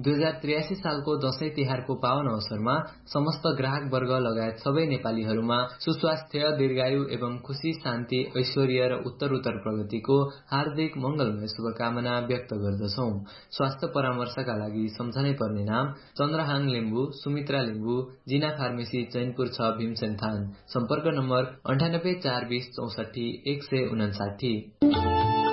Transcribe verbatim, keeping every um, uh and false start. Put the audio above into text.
दुई हजार त्रियासी सालको दशैं तिहारको पावन अवसरमा समस्त ग्राहक वर्ग लगायत सबै नेपालीहरूमा सुस्वास्थ्य, दीर्घायु एवं खुशी, शान्ति, ऐश्वर्य र उत्तरोत्तर प्रगतिको हार्दिक मंगलमय शुभकामना व्यक्त गर्दछौ। स्वास्थ्य परामर्शका लागि सम्झनै पर्ने नाम चन्द्रहाङ लिम्बू, सुमित्रा लिम्बू, जिना फार्मेसी चैनपुर छ, भीमसेन थान। सम्पर्क नम्बर अन्ठानब्बे चार बीस चौसठी एक सय उनासाठी।